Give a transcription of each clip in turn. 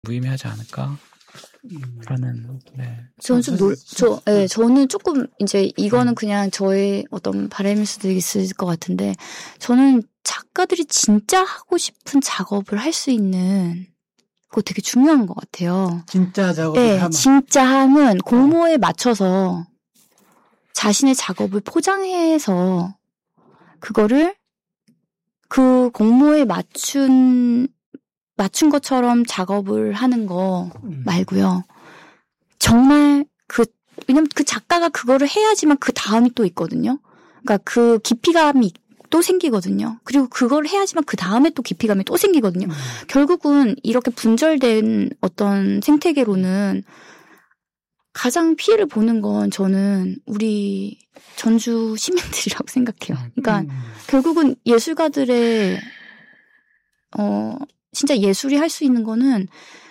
무의미하지 않을까? 라는, 네. 저는 조금, 이제, 이거는 그냥 저의 어떤 바람일 수도 있을 것 같은데, 저는 작가들이 진짜 하고 싶은 작업을 할 수 있는, 그거 되게 중요한 것 같아요. 진짜 작업을 네, 하면. 진짜 하면 공모에 맞춰서 자신의 작업을 포장해서, 그거를 그 공모에 맞춘 것처럼 작업을 하는 거 말고요. 정말 왜냐면 그 작가가 그거를 해야지만 그 다음이 또 있거든요. 그러니까 그 깊이감이 또 생기거든요. 그리고 그걸 해야지만 그 다음에 또 깊이감이 또 생기거든요. 결국은 이렇게 분절된 어떤 생태계로는 가장 피해를 보는 건 저는 우리 전주 시민들이라고 생각해요. 그러니까 결국은 예술가들의 진짜 예술이 할 수 있는 거는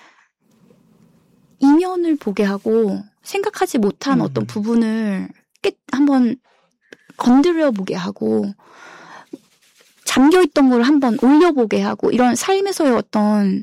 이면을 보게 하고 생각하지 못한 어떤 부분을 한번 건드려 보게 하고 잠겨있던 걸 한번 올려보게 하고 이런 삶에서의 어떤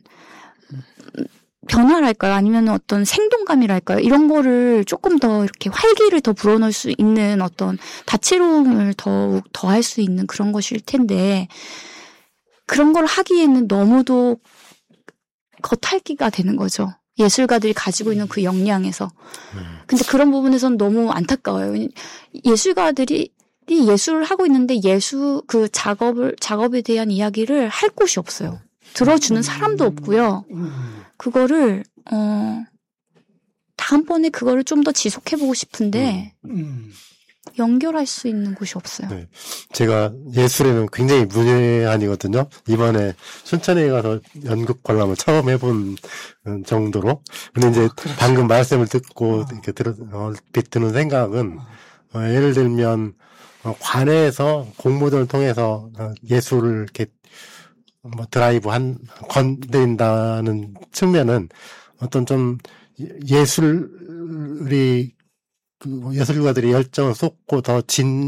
변화랄까요? 아니면 어떤 생동감이랄까요? 이런 거를 조금 더 이렇게 활기를 더 불어넣을 수 있는 어떤 다채로움을 더욱 더할 수 있는 그런 것일 텐데 그런 걸 하기에는 너무도 겉핥기가 되는 거죠. 예술가들이 가지고 있는 그 역량에서. 근데 그런 부분에서는 너무 안타까워요. 예술가들이 예술을 하고 있는데 그 작업에 대한 이야기를 할 곳이 없어요. 들어주는 사람도 없고요. 그거를, 다음번에 그거를 좀 더 지속해보고 싶은데, 연결할 수 있는 곳이 없어요. 네. 제가 예술에는 굉장히 문외한이거든요. 이번에 순천에 가서 연극 관람을 처음 해본 정도로. 근데 이제 방금 말씀을 듣고 이렇게 얼핏 드는 생각은, 예를 들면, 관에서 공모전을 통해서 예술을 이렇게 건드린다는 측면은 어떤 좀 예술가들이 열정을 쏟고 더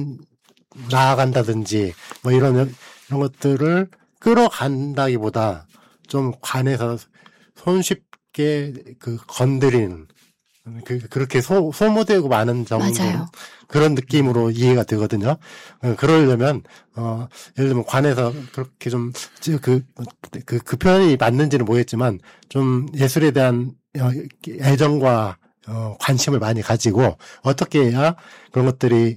나아간다든지 이런 것들을 끌어간다기보다 좀 관에서 손쉽게 건드리는 그렇게 소모되고 많은 정도 맞아요. 그런 느낌으로 이해가 되거든요. 그러려면 예를 들면 관에서 그렇게 좀 그 표현이 맞는지는 모르겠지만 좀 예술에 대한 애정과 관심을 많이 가지고 어떻게 해야 그런 것들이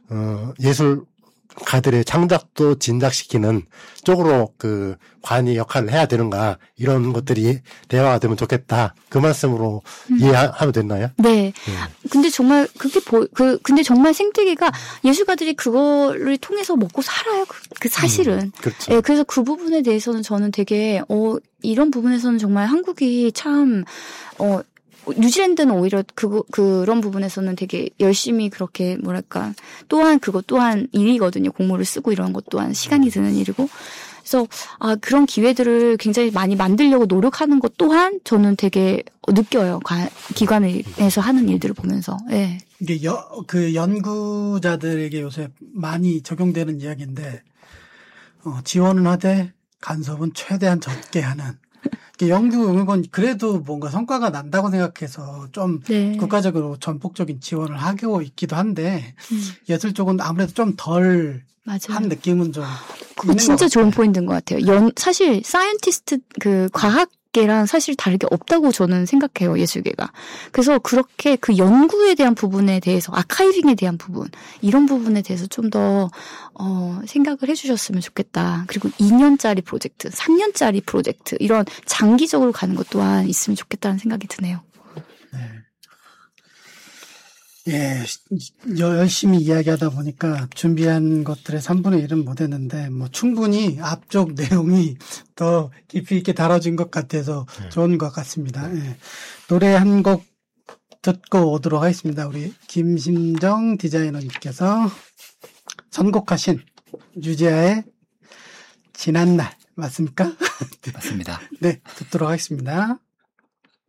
예술가들의 창작도 진작시키는 쪽으로 그 관이 역할을 해야 되는가 이런 것들이 대화가 되면 좋겠다. 그 말씀으로 이해하면 됐나요? 네. 근데 정말 근데 정말 생태계가 예술가들이 그거를 통해서 먹고 살아요. 그 사실은. 그렇죠. 네, 그래서 그 부분에 대해서는 저는 되게 이런 부분에서는 정말 한국이 참 뉴질랜드는 오히려 그런 부분에서는 되게 열심히 그렇게 뭐랄까 그것 또한 일이거든요. 공모를 쓰고 이런 것 또한 시간이 드는 일이고. 그래서 그런 기회들을 굉장히 많이 만들려고 노력하는 것 또한 저는 되게 느껴요. 기관에서 하는 일들을 보면서. 네. 이게 그 연구자들에게 요새 많이 적용되는 이야기인데 지원은 하되 간섭은 최대한 적게 하는. 연구은 그래도 뭔가 성과가 난다고 생각해서 좀 네. 국가적으로 전폭적인 지원을 하고 있기도 한데 예술 쪽은 아무래도 좀 덜 한 느낌은 좀 그거 진짜 좋은 포인트인 것 같아요. 사실 사이언티스트 과학계랑 사실 다르게 없다고 저는 생각해요. 예술계가. 그래서 그렇게 그 연구에 대한 부분에 대해서 아카이빙에 대한 부분 이런 부분에 대해서 좀 더 생각을 해주셨으면 좋겠다. 그리고 2년짜리 프로젝트, 3년짜리 프로젝트 이런 장기적으로 가는 것 또한 있으면 좋겠다는 생각이 드네요. 네. 예, 열심히 이야기하다 보니까 준비한 것들의 3분의 1은 못했는데 충분히 앞쪽 내용이 더 깊이 있게 다뤄진 것 같아서 좋은 것 같습니다. 예. 노래 한 곡 듣고 오도록 하겠습니다. 우리 김심정 디자이너님께서 선곡하신 유재하의 지난날 맞습니까? 맞습니다. 네, 듣도록 하겠습니다.